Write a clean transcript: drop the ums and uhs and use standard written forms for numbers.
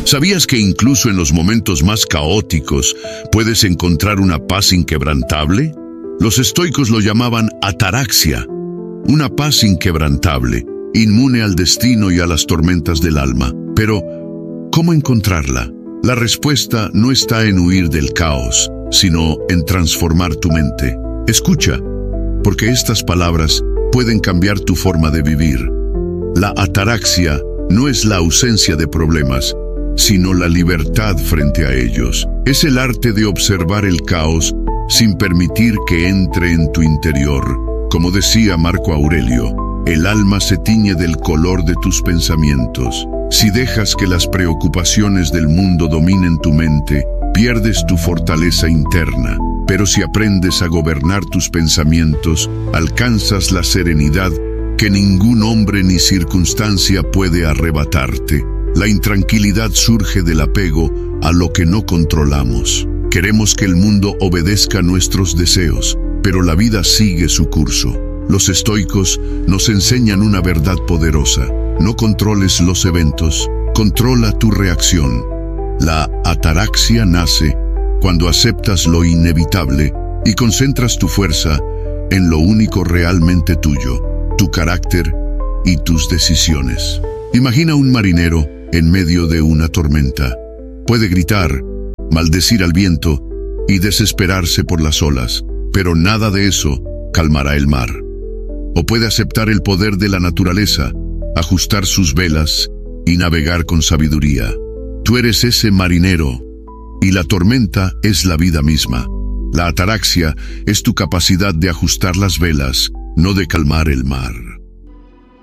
¿Sabías que incluso en los momentos más caóticos puedes encontrar una paz inquebrantable? Los estoicos lo llamaban ataraxia, una paz inquebrantable, inmune al destino y a las tormentas del alma. Pero, ¿cómo encontrarla? La respuesta no está en huir del caos, sino en transformar tu mente. Escucha, porque estas palabras pueden cambiar tu forma de vivir. La ataraxia no es la ausencia de problemas, sino la libertad frente a ellos. Es el arte de observar el caos sin permitir que entre en tu interior. Como decía Marco Aurelio, el alma se tiñe del color de tus pensamientos. Si dejas que las preocupaciones del mundo dominen tu mente, pierdes tu fortaleza interna. Pero si aprendes a gobernar tus pensamientos, alcanzas la serenidad que ningún hombre ni circunstancia puede arrebatarte. La intranquilidad surge del apego a lo que no controlamos. Queremos que el mundo obedezca nuestros deseos, pero la vida sigue su curso. Los estoicos nos enseñan una verdad poderosa. No controles los eventos, controla tu reacción. La ataraxia nace cuando aceptas lo inevitable y concentras tu fuerza en lo único realmente tuyo, tu carácter y tus decisiones. Imagina un marinero en medio de una tormenta. Puede gritar, maldecir al viento y desesperarse por las olas, pero nada de eso calmará el mar. O puede aceptar el poder de la naturaleza, ajustar sus velas y navegar con sabiduría. Tú eres ese marinero, y la tormenta es la vida misma. La ataraxia es tu capacidad de ajustar las velas, no de calmar el mar.